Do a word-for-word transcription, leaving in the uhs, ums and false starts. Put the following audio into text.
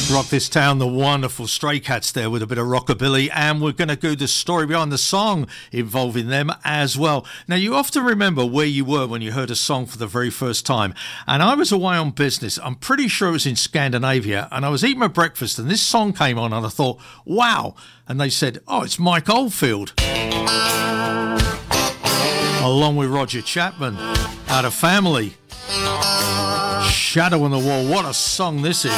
Rock This Town, the wonderful Stray Cats there with a bit of rockabilly, and we're going to do the story behind the song involving them as well. Now, you often remember where you were when you heard a song for the very first time, and I was away on business. I'm pretty sure it was in Scandinavia, and I was eating my breakfast, and this song came on, and I thought, wow, and they said, oh, it's Mike Oldfield, along with Roger Chapman, out of Family. Shadow on the Wall, what a song this is.